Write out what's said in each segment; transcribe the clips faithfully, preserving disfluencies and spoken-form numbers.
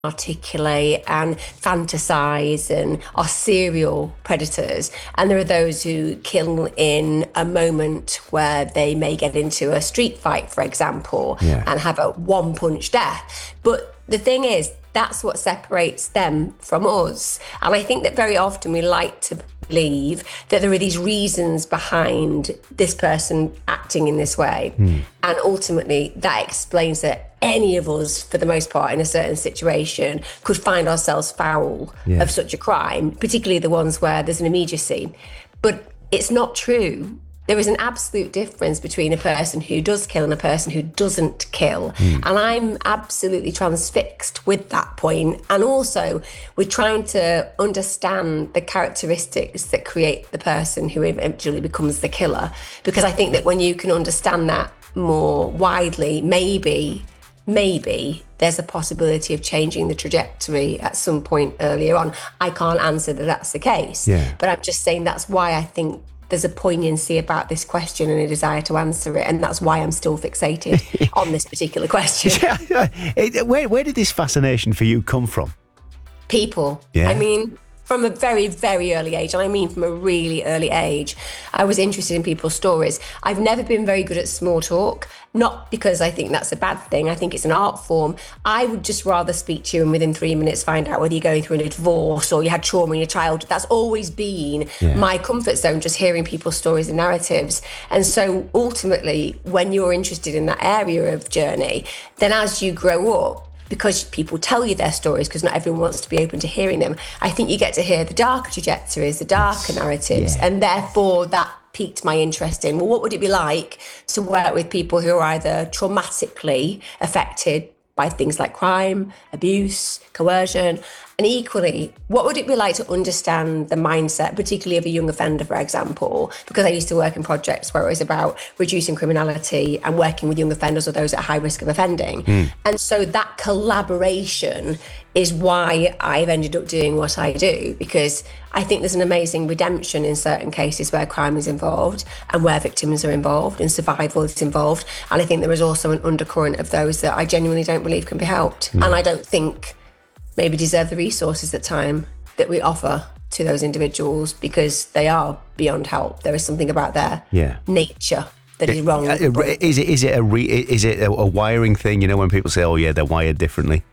articulate and fantasize and are serial predators. And there are those who kill in a moment where they may get into a street fight, for example, yeah. and have a one-punch death. But the thing is, that's what separates them from us. And I think that very often we like to believe that there are these reasons behind this person acting in this way. Mm. And ultimately, that explains that any of us, for the most part, in a certain situation, could find ourselves foul yeah. of such a crime, particularly the ones where there's an immediacy. But it's not true. There is an absolute difference between a person who does kill and a person who doesn't kill. Mm. And I'm absolutely transfixed with that point. And also, we're trying to understand the characteristics that create the person who eventually becomes the killer. Because I think that when you can understand that more widely, maybe, maybe there's a possibility of changing the trajectory at some point earlier on. I can't answer that that's the case. Yeah. But I'm just saying that's why I think there's a poignancy about this question and a desire to answer it, and that's why I'm still fixated on this particular question. Yeah. Where, where did this fascination for you come from? People. Yeah. I mean, from a very, very early age, and I mean from a really early age, I was interested in people's stories. I've never been very good at small talk, not because I think that's a bad thing. I think it's an art form. I would just rather speak to you and within three minutes find out whether you're going through a divorce or you had trauma in your childhood. That's always been yeah. my comfort zone, just hearing people's stories and narratives. And so ultimately, when you're interested in that area of journey, then as you grow up, because people tell you their stories, because not everyone wants to be open to hearing them, I think you get to hear the darker trajectories, the darker narratives, yeah. and therefore that piqued my interest in, well, what would it be like to work with people who are either traumatically affected by things like crime, abuse, coercion, and equally, what would it be like to understand the mindset, particularly of a young offender, for example, because I used to work in projects where it was about reducing criminality and working with young offenders or those at high risk of offending. Mm. And so that collaboration is why I've ended up doing what I do, because I think there's an amazing redemption in certain cases where crime is involved and where victims are involved and survival is involved. And I think there is also an undercurrent of those that I genuinely don't believe can be helped. Mm. And I don't think maybe deserve the resources at time that we offer to those individuals, because they are beyond help. There is something about their yeah. nature that is wrong. Is it is it a re, is it a, a wiring thing? You know, when people say, "Oh yeah, they're wired differently."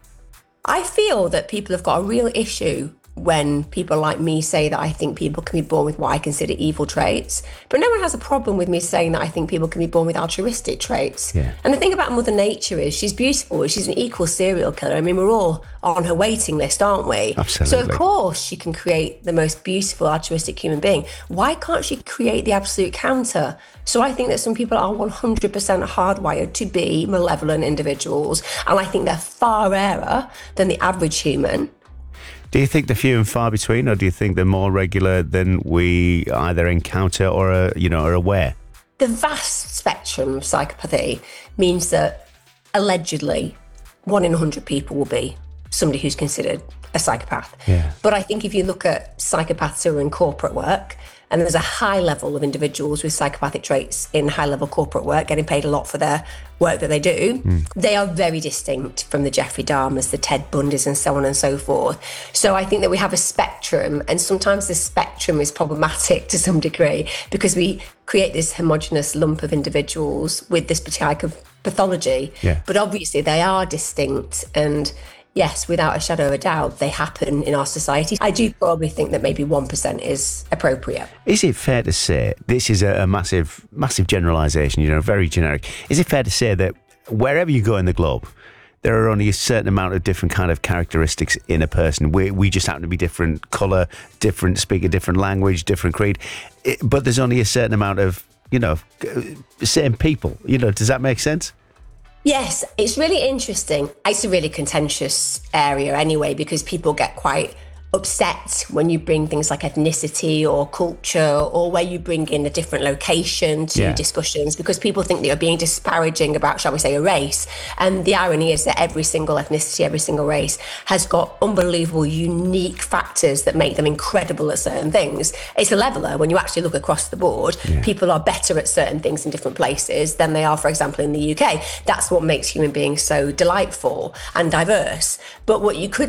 I feel that people have got a real issue when people like me say that I think people can be born with what I consider evil traits. But no one has a problem with me saying that I think people can be born with altruistic traits. Yeah. And the thing about Mother Nature is she's beautiful. She's an equal serial killer. I mean, we're all on her waiting list, aren't we? Absolutely. So of course she can create the most beautiful altruistic human being. Why can't she create the absolute counter? So I think that some people are one hundred percent hardwired to be malevolent individuals. And I think they're far rarer than the average human. Do you think they're few and far between, or do you think they're more regular than we either encounter or are, you know, are aware? The vast spectrum of psychopathy means that allegedly one in a hundred people will be somebody who's considered a psychopath. Yeah. But I think if you look at psychopaths who are in corporate work, and there's a high level of individuals with psychopathic traits in high-level corporate work, getting paid a lot for their work that they do, mm. they are very distinct from the Jeffrey Dahmers, the Ted Bundys, and so on and so forth. So I think that we have a spectrum, and sometimes this spectrum is problematic to some degree, because we create this homogenous lump of individuals with this type of pathology. Yeah. But obviously they are distinct, and yes, without a shadow of a doubt, they happen in our society. I do probably think that maybe one percent is appropriate. Is it fair to say, this is a, a massive, massive generalisation, you know, very generic. Is it fair to say that wherever you go in the globe, there are only a certain amount of different kind of characteristics in a person? We, we just happen to be different colour, different, speak a different language, different creed. It, but there's only a certain amount of, you know, same people. You know, does that make sense? Yes, it's really interesting. It's a really contentious area anyway, because people get quite upset when you bring things like ethnicity or culture, or where you bring in a different location to yeah. discussions, because people think that you're being disparaging about, shall we say, a race. And the irony is that every single ethnicity, every single race has got unbelievable, unique factors that make them incredible at certain things. It's a leveler when you actually look across the board. Yeah. People are better at certain things in different places than they are, for example, in the U K. That's what makes human beings so delightful and diverse. But what you could